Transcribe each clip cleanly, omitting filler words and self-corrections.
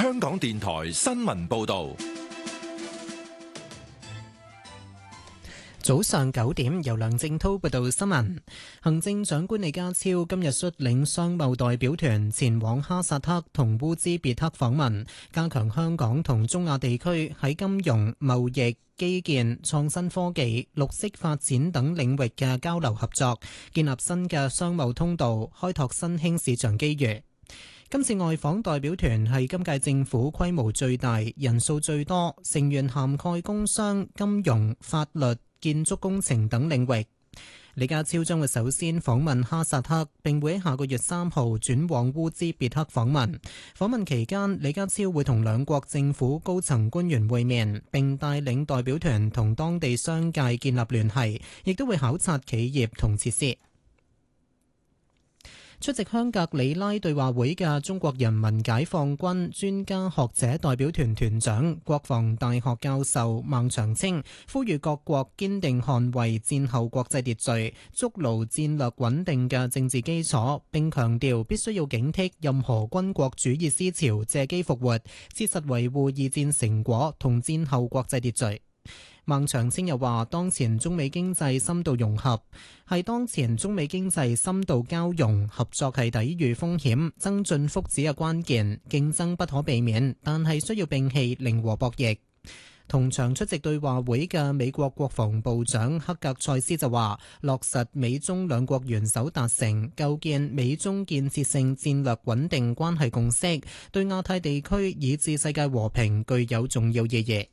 香港電台新聞報道。 早上9點，由梁正濤報道新聞。行政長官李家超今日率領商貿代表團前往哈薩克同烏茲別克訪問，加強香港同中亞地區喺金融、貿易、基建、創新科技、綠色發展等領域嘅交流合作，建立新嘅商貿通道，開拓新興市場機遇。今次外訪代表團係今屆政府規模最大、人數最多，成員涵蓋工商、金融、法律、建築工程等領域。李家超將會首先訪問哈薩克，並會喺下個月3號轉往烏茲別克訪問。訪問期間，李家超會同兩國政府高層官員會面，並帶領代表團同當地商界建立聯繫，亦都會考察企業同設施。出席香格里拉對話會嘅中國人民解放軍專家學者代表團團長、國防大學教授孟長青呼籲各國堅定捍衛戰後國際秩序，築牢戰略穩定嘅政治基礎，並強調必須要警惕任何軍國主義思潮借機復活，切實維護二戰成果同戰後國際秩序。孟長青又話，當前中美經濟深度融合，當前中美經濟深度交融，合作係抵禦風險、增進福祉嘅關鍵，競爭不可避免，但係需要摒棄零和博弈。同場出席對話會嘅美國國防部長克格塞斯就話，落實美中兩國元首達成構建美中建設性戰略穩定關係共識，對亞太地區以至世界和平具有重要意義。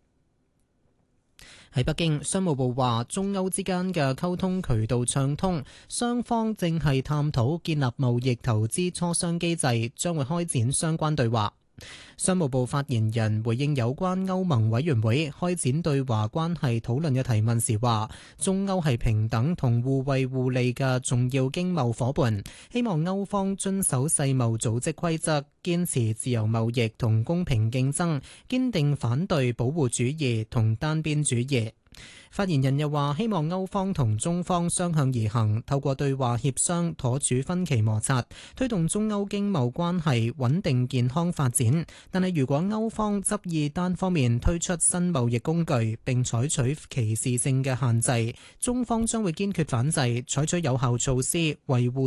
喺北京，商務部話中歐之間嘅溝通渠道暢通，雙方正係探討建立貿易投資磋商機制，將會開展相關對話。商務部發言人回應有關歐盟委員會開展對華關係討論嘅提問時話，中歐係平等同互惠互利嘅重要經貿夥伴，希望歐方遵守世貿組織規則，堅持自由貿易同公平競爭，堅定反對保護主義同單邊主義。發言人又話，希望歐方同中方相向而行，透過對話協商妥處分歧摩擦，推動中歐經貿關係穩定健康發展。但係如果歐方執意單方面推出新貿易工具並採取歧視性嘅限制，中方將會堅決反制，採取有效措施維護